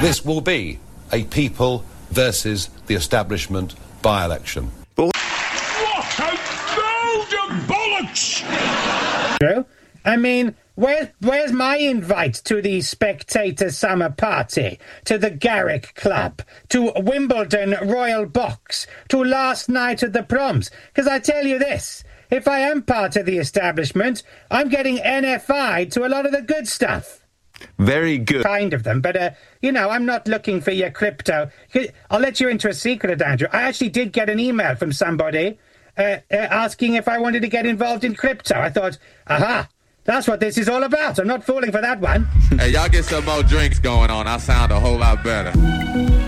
This will be a people versus the establishment by-election. What a load of bollocks! I mean, where's my invite to the Spectator Summer Party, to the Garrick Club, to Wimbledon Royal Box, to last night at the proms? Because I tell you this, if I am part of the establishment, I'm getting NFI'd to a lot of the good stuff. Very good. Kind of them, but, I'm not looking for your crypto. I'll let you into a secret, Andrew. I actually did get an email from somebody asking if I wanted to get involved in crypto. I thought, aha, that's what this is all about. I'm not falling for that one. Hey, y'all get some more drinks going on. I sound a whole lot better.